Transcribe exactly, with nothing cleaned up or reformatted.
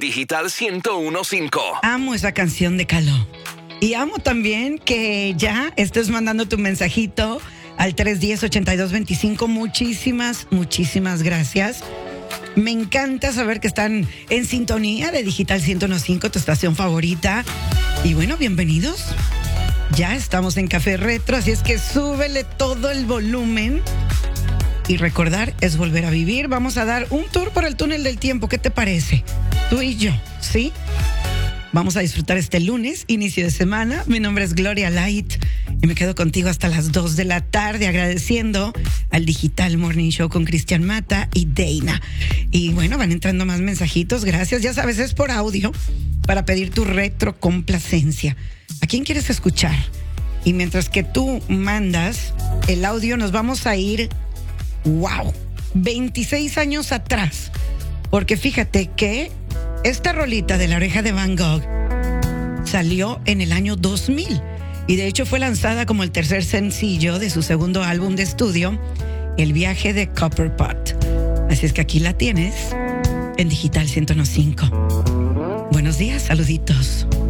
Digital ciento uno punto cinco. Amo esa canción de Caló. Y amo también que ya estés mandando tu mensajito al tres uno cero, ocho dos dos cinco. Muchísimas, muchísimas gracias. Me encanta saber que están en sintonía de Digital ciento uno punto cinco, tu estación favorita. Y bueno, bienvenidos. Ya estamos en Café Retro, así es que súbele todo el volumen. Y recordar es volver a vivir. Vamos a dar un tour por el túnel del tiempo. ¿Qué te parece? Tú y yo, ¿sí? Vamos a disfrutar este lunes, inicio de semana. Mi nombre es Gloria Light y me quedo contigo hasta las dos de la tarde agradeciendo al Digital Morning Show con Cristian Mata y Dana. Y bueno, van entrando más mensajitos. Gracias. Ya sabes, es por audio para pedir tu retrocomplacencia. ¿A quién quieres escuchar? Y mientras que tú mandas el audio, nos vamos a ir, wow, veintiséis años atrás. Porque fíjate que esta rolita de La Oreja de Van Gogh salió en el año dos mil. Y de hecho fue lanzada como el tercer sencillo de su segundo álbum de estudio, El Viaje de Copperpot. Así es que aquí la tienes en Digital ciento uno punto cinco. Buenos días, saluditos.